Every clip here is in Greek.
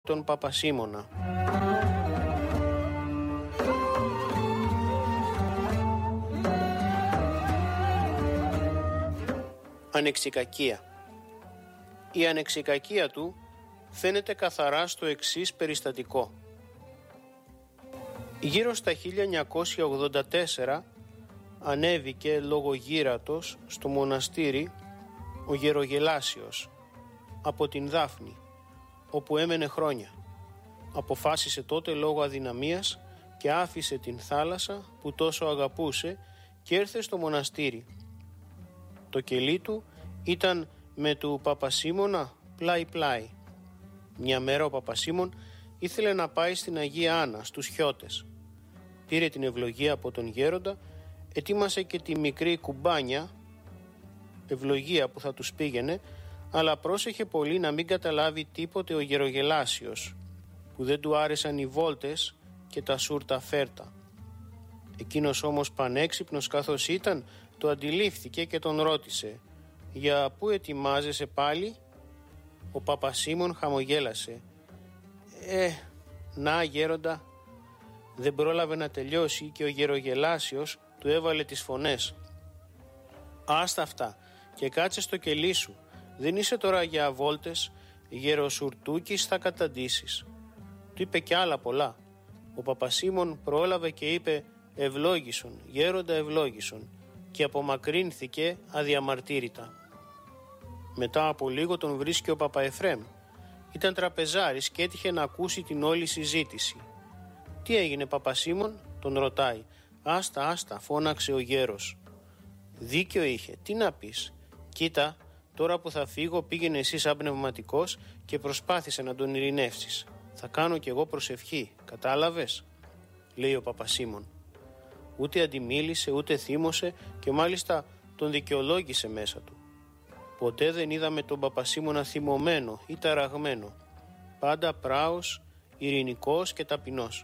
τον Παπασίμωνα. Ανεξικακία. Η ανεξικακία του φαίνεται καθαρά στο εξής περιστατικό. Γύρω στα 1984 ανέβηκε λόγω γύρατος στο μοναστήρι ο Γερογελάσιος από την Δάφνη, όπου έμενε χρόνια. Αποφάσισε τότε λόγω αδυναμίας και άφησε την θάλασσα που τόσο αγαπούσε και έρθε στο μοναστήρι. Το κελί του ήταν με του Παπασίμωνα πλάι-πλάι. Μια μέρα ο Παπασίμων ήθελε να πάει στην Αγία Άννα, στους Χιώτες. Πήρε την ευλογία από τον γέροντα, ετοίμασε και τη μικρή κουμπάνια, ευλογία που θα τους πήγαινε, αλλά πρόσεχε πολύ να μην καταλάβει τίποτε ο Γερογελάσιος, που δεν του άρεσαν οι βόλτες και τα σούρτα φέρτα. Εκείνος όμως πανέξυπνος καθώς ήταν, το αντιλήφθηκε και τον ρώτησε «Για πού ετοιμάζεσαι πάλι?» Ο Παπασίμων χαμογέλασε «Να γέροντα». Δεν πρόλαβε να τελειώσει και ο Γερογελάσιος του έβαλε τις φωνές «Άστα αυτά και κάτσε στο κελί σου, δεν είσαι τώρα για βόλτες, γεροσουρτούκης θα καταντήσεις». Του είπε κι άλλα πολλά. Ο Παπασίμων πρόλαβε και είπε «Ευλόγησον, γέροντα ευλόγησον» και απομακρύνθηκε αδιαμαρτύρητα. Μετά από λίγο τον βρίσκει ο Παπαεφρέμ. Ήταν τραπεζάρης και έτυχε να ακούσει την όλη συζήτηση. «Τι έγινε Παπασίμων?» τον ρωτάει. «Άστα, φώναξε ο γέρος. Δίκιο είχε, τι να πεις. Κοίτα, τώρα που θα φύγω πήγαινε εσύ σαν πνευματικός και προσπάθησε να τον ειρηνεύσεις. Θα κάνω κι εγώ προσευχή, κατάλαβες?» λέει ο Παπασίμων. Ούτε αντιμίλησε, ούτε θύμωσε και μάλιστα τον δικαιολόγησε μέσα του. Ποτέ δεν είδαμε τον Παπασίμωνα θυμωμένο ή ταραγμένο. Πάντα πράος, ειρηνικός και ταπεινός.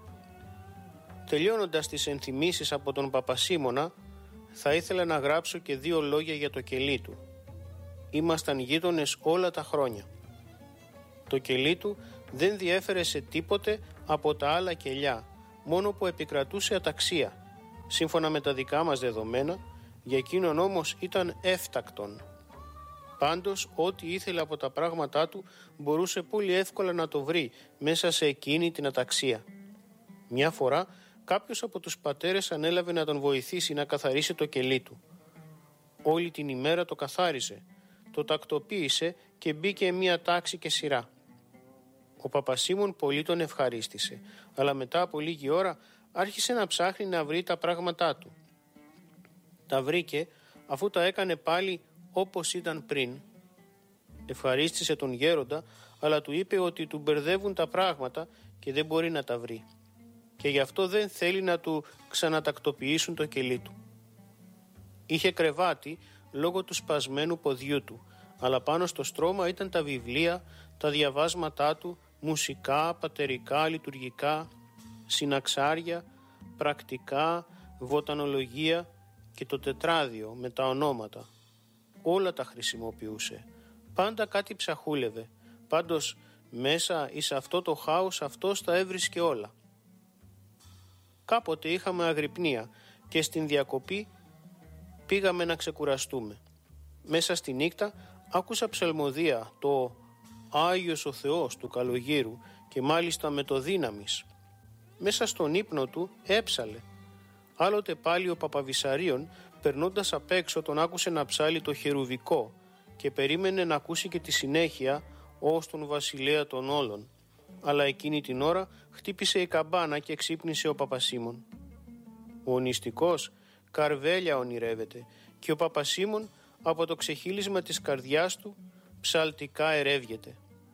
Τελειώνοντας τις ενθυμίσεις από τον Παπασίμωνα, θα ήθελα να γράψω και 2 λόγια για το κελί του. Ήμασταν γείτονες όλα τα χρόνια. Το κελί του δεν διέφερε σε τίποτε από τα άλλα κελιά, μόνο που επικρατούσε αταξία. Σύμφωνα με τα δικά μας δεδομένα, για εκείνον όμως ήταν έφτακτον. Πάντως, ό,τι ήθελε από τα πράγματά του μπορούσε πολύ εύκολα να το βρει μέσα σε εκείνη την αταξία. Μια φορά, κάποιος από τους πατέρες ανέλαβε να τον βοηθήσει να καθαρίσει το κελί του. Όλη την ημέρα το καθάριζε, το τακτοποίησε και μπήκε μια τάξη και σειρά. Ο Παπασίμων πολύ τον ευχαρίστησε, αλλά μετά από λίγη ώρα άρχισε να ψάχνει να βρει τα πράγματά του. Τα βρήκε αφού τα έκανε πάλι όπως ήταν πριν. Ευχαρίστησε τον γέροντα, αλλά του είπε ότι του μπερδεύουν τα πράγματα και δεν μπορεί να τα βρει. Και γι' αυτό δεν θέλει να του ξανατακτοποιήσουν το κελί του. Είχε κρεβάτι λόγω του σπασμένου ποδιού του, αλλά πάνω στο στρώμα ήταν τα βιβλία, τα διαβάσματά του, μουσικά, πατερικά, λειτουργικά, συναξάρια, πρακτικά, βοτανολογία και το τετράδιο με τα ονόματα. Όλα τα χρησιμοποιούσε. Πάντα κάτι ψαχούλευε. Πάντως μέσα εις αυτό το χάος αυτός τα έβρισκε όλα. Κάποτε είχαμε αγρυπνία και στην διακοπή πήγαμε να ξεκουραστούμε. Μέσα στη νύχτα άκουσα ψαλμοδία το «Άγιος ο Θεός» του Καλογύρου και μάλιστα με το δύναμις. Μέσα στον ύπνο του έψαλε. Άλλοτε πάλι ο Παπαβυσαρίων περνώντας απ' έξω τον άκουσε να ψάλει το χερουβικό και περίμενε να ακούσει και τη συνέχεια ως τον βασιλέα των όλων. Αλλά εκείνη την ώρα χτύπησε η καμπάνα και ξύπνησε ο Παπασίμων. Ο νηστικός καρβέλια ονειρεύεται και ο Παπασίμων από το ξεχύλισμα της καρδιάς του ψαλτικά ερεύγεται.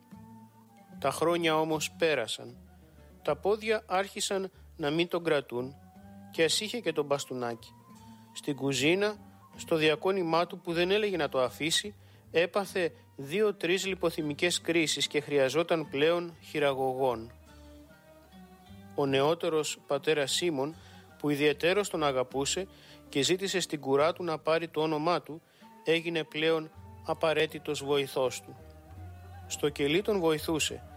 Τα χρόνια όμως πέρασαν. Τα πόδια άρχισαν να μην τον κρατούν και ας είχε και τον μπαστούνάκι. Στην κουζίνα, στο διακόνημά του που δεν έλεγε να το αφήσει, έπαθε 2-3 λιποθυμικές κρίσεις και χρειαζόταν πλέον χειραγωγών. Ο νεότερος πατέρας Σίμων, που ιδιαιτέρως τον αγαπούσε και ζήτησε στην κουρά του να πάρει το όνομά του, έγινε πλέον απαραίτητος βοηθός του. Στο κελί τον βοηθούσε